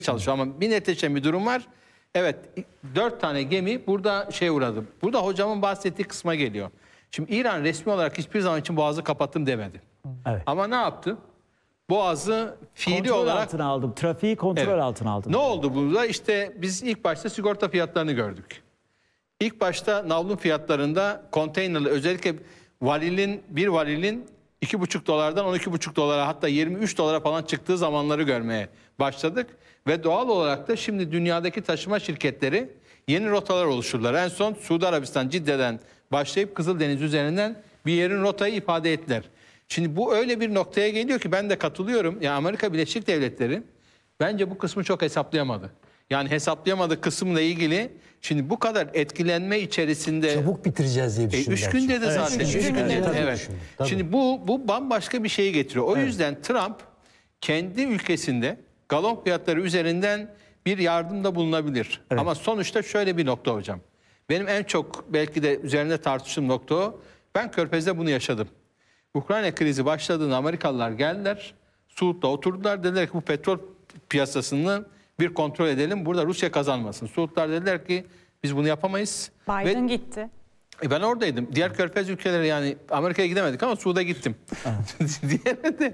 çalışıyor ama bir netleşen bir durum var. Evet, 4 tane gemi burada uğradı. Burada hocamın bahsettiği kısma geliyor. Şimdi İran resmi olarak hiçbir zaman için Boğaz'ı kapattım demedi. Evet. Ama ne yaptı? Boğaz'ı fiili Kontrol olarak altına aldım. Trafiği kontrol altına aldım. Ne oldu burada? İşte biz ilk başta sigorta fiyatlarını gördük. İlk başta navlun fiyatlarında konteynerli, özellikle bir varilin $2,5'dan $12,5 hatta $23 falan çıktığı zamanları görmeye başladık. Ve doğal olarak da şimdi dünyadaki taşıma şirketleri yeni rotalar oluşturdular. En son Suudi Arabistan, Cidde'den başlayıp Kızıldeniz üzerinden bir yerin rotayı ifade ettiler. Şimdi bu öyle bir noktaya geliyor ki ben de katılıyorum. Yani Amerika Birleşik Devletleri bence bu kısmı çok hesaplayamadı. Yani hesaplayamadığı kısımla ilgili şimdi bu kadar etkilenme içerisinde... Çabuk bitireceğiz diye düşündüm. 3 günde de zaten. 3 günde de. Evet. Tabii. Şimdi bu bambaşka bir şeyi getiriyor. O yüzden Trump kendi ülkesinde galon fiyatları üzerinden bir yardımda bulunabilir. Evet. Ama sonuçta şöyle bir nokta hocam. Benim en çok belki de üzerinde tartıştığım nokta o. Ben Körfez'de bunu yaşadım. Ukrayna krizi başladığında Amerikalılar geldiler. Suud'da oturdular. Dediler ki bu petrol piyasasını bir kontrol edelim. Burada Rusya kazanmasın. Suudlar dediler ki biz bunu yapamayız. Biden gitti. Ben oradaydım. Diğer Körfez ülkeleri yani Amerika'ya gidemedik ama Suud'a gittim. Diğerine de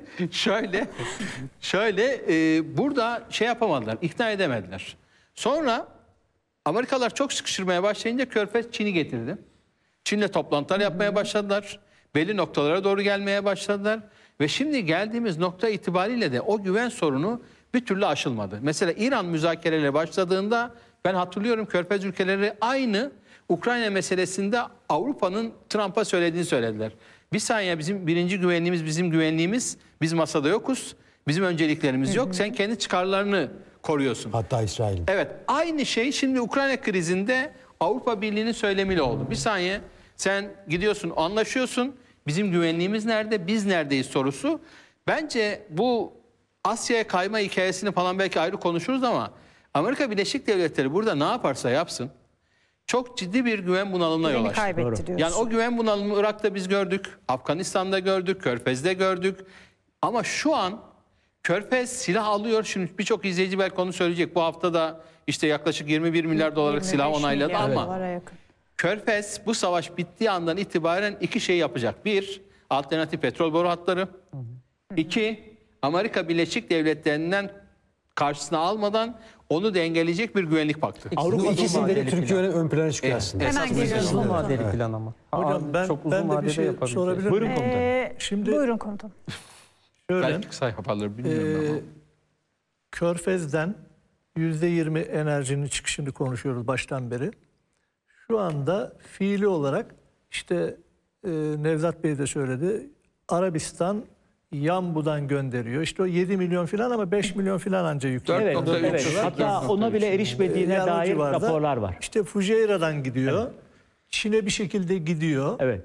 şöyle burada yapamadılar, ikna edemediler. Sonra Amerikalılar çok sıkıştırmaya başlayınca Körfez Çin'i getirdi. Çin'le toplantılar yapmaya başladılar. Belli noktalara doğru gelmeye başladılar. Ve şimdi geldiğimiz nokta itibariyle de o güven sorunu bir türlü aşılmadı. Mesela İran müzakereleri başladığında ben hatırlıyorum Körfez ülkeleri aynı Ukrayna meselesinde Avrupa'nın Trump'a söylediğini söylediler. Bir saniye bizim birinci güvenliğimiz bizim güvenliğimiz. Biz masada yokuz. Bizim önceliklerimiz yok. Sen kendi çıkarlarını koruyorsun. Hatta İsrail. Evet, aynı şey şimdi Ukrayna krizinde Avrupa Birliği'nin söylemiyle oldu. Bir saniye sen gidiyorsun anlaşıyorsun. Bizim güvenliğimiz nerede? Biz neredeyiz sorusu. Bence bu Asya'ya kayma hikayesini falan belki ayrı konuşuruz ama Amerika Birleşik Devletleri burada ne yaparsa yapsın çok ciddi bir güven bunalımına yol Güveni açtı. kaybetti diyorsun. Yani o güven bunalımı Irak'ta biz gördük, Afganistan'da gördük, Körfez'de gördük. Ama şu an Körfez silah alıyor. Şimdi birçok izleyici belki onu söyleyecek. Bu hafta da işte yaklaşık 21 milyar dolarlık silah 25 onayladı milyar ama dolara yakın. Körfez bu savaş bittiği andan itibaren iki şey yapacak. Bir, alternatif petrol boru hatları. İki, Amerika Birleşik Devletleri'nden karşısına almadan onu dengeleyecek bir güvenlik paktı. Bu ikisinde de Türkiye ön plana çıkıyor aslında. Hemen geliyoruz. Uzun vadeli plan ama. Hocam çok uzun ben de bir vadede şey yapabileceğiz. sorabilir Buyurun miyim? komutanım. Şimdi Buyurun komutanım. şöyle, Belki kısa yaparlar bilmiyorum ama. Körfez'den %20 enerjinin çıkışını konuşuyoruz baştan beri. Şu anda fiili olarak işte Nevzat Bey de söyledi. Arabistan Yanbu'dan gönderiyor. İşte o 7 milyon falan ama 5 milyon falan anca yüklüyor. Evet, 4.3. evet. Hatta ona bile erişmediğine Yani o dair civarda. raporlar var. İşte Fujairah'dan gidiyor. Çin'e bir şekilde gidiyor. Evet.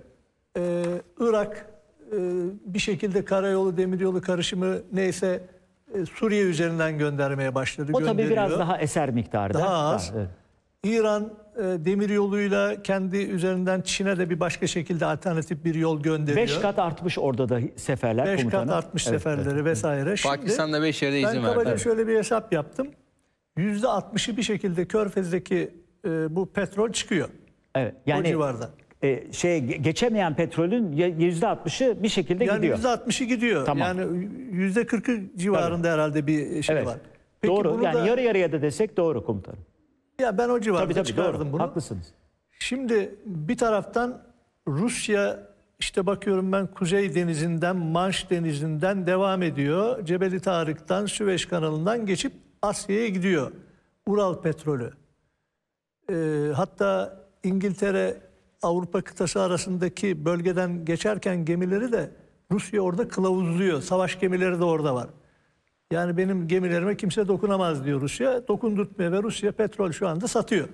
Irak bir şekilde karayolu demiryolu karışımı neyse Suriye üzerinden göndermeye başladı. O tabii gönderiyor. biraz daha eser miktarda. Daha az. Evet. İran demiryoluyla kendi üzerinden Çin'e de bir başka şekilde alternatif bir yol gönderiyor. 5 kat artmış orada da seferler 5 komutanım. kat artmış Evet, seferleri vesaire. Şimdi Pakistan'da 5 yerde ben izin kabaca verdi. şöyle bir hesap yaptım. %60'ı bir şekilde Körfez'deki bu petrol çıkıyor. Evet. O Yani civarda. geçemeyen petrolün %60'ı bir şekilde Yani gidiyor. %60'ı gidiyor. Tamam. Yani %40'ı civarında herhalde bir şey Evet. var. Peki Doğru. bunu Yani da- yarı yarıya da desek doğru komutanım. Ya ben o civarda Tabii çıkardım doğru. bunu. Haklısınız. Şimdi bir taraftan Rusya işte bakıyorum ben Kuzey Denizi'nden, Manş Denizi'nden devam ediyor. Cebeli Tarık'tan, Süveyş Kanalı'ndan geçip Asya'ya gidiyor. Ural petrolü. Hatta İngiltere, Avrupa kıtası arasındaki bölgeden geçerken gemileri de Rusya orada kılavuzluyor. Savaş gemileri de orada var. Yani benim gemilerime kimse dokunamaz diyor Rusya. Dokundurtmuyor ve Rusya petrol şu anda satıyor.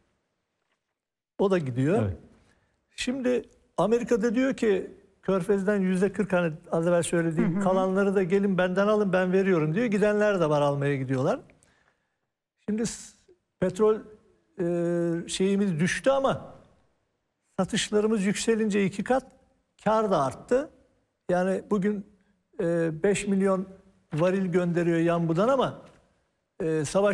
O da gidiyor. Evet. Şimdi Amerika'da diyor ki Körfez'den %40 hani az evvel söylediğim kalanları da gelin benden alın ben veriyorum diyor. Gidenler de var almaya gidiyorlar. Şimdi petrol şeyimiz düştü ama satışlarımız yükselince 2 kat kar da arttı. Yani bugün 5 milyon varil gönderiyor Yanbu'dan ama savaş